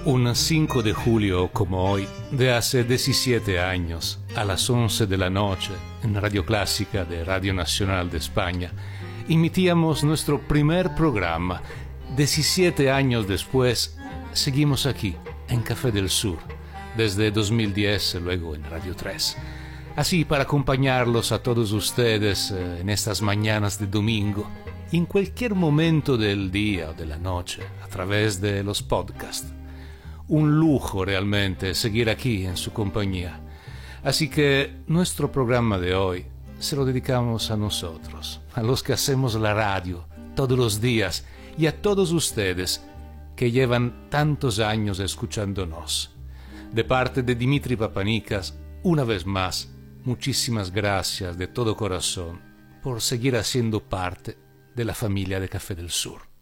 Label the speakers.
Speaker 1: Un 5 de julio como hoy, de hace 17 años, a las 11 de la noche, en Radio Clásica de Radio Nacional de España, emitíamos nuestro primer programa. 17 años después, seguimos aquí, en Café del Sur, desde 2010, luego en Radio 3. Así, para acompañarlos a todos ustedes en estas mañanas de domingo, y en cualquier momento del día o de la noche, a través de los podcasts. Un lujo realmente seguir aquí en su compañía. Así que nuestro programa de hoy se lo dedicamos a nosotros, a los que hacemos la radio todos los días y a todos ustedes que llevan tantos años escuchándonos. De parte de Dimitri Papanikas, una vez más, muchísimas gracias de todo corazón por seguir haciendo parte de la familia de Café del Sur.